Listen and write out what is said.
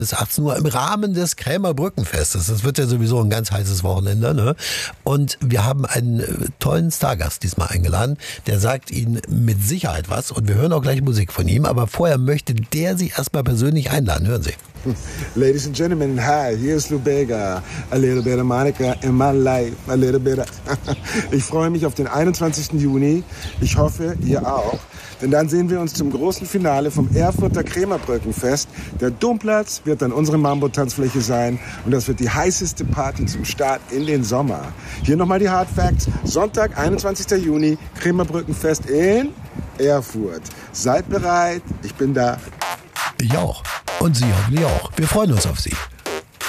bis 18 Uhr im Rahmen des Krämer Brückenfestes. Das wird ja sowieso ein ganz heißes Wochenende, ne? Und wir haben einen tollen Stargast diesmal eingeladen. Der sagt Ihnen mit Sicherheit was und wir hören auch gleich Musik von ihm. Aber vorher möchte der Sie erstmal persönlich einladen. Hören Sie. Ladies and gentlemen, hi, hier ist Lou Bega. A little bit of Monica in my life, a little bit of... Ich freue mich auf den 21. Juni. Ich hoffe, ihr auch. Denn dann sehen wir uns zum großen Finale vom Erfurter Krämerbrückenfest. Der Domplatz wird dann unsere Mambo-Tanzfläche sein. Und das wird die heißeste Party zum Start in den Sommer. Hier nochmal die Hard Facts. Sonntag, 21. Juni, Krämerbrückenfest in Erfurt. Seid bereit, ich bin da. Ich auch. Und Sie hoffentlich auch. Wir freuen uns auf Sie.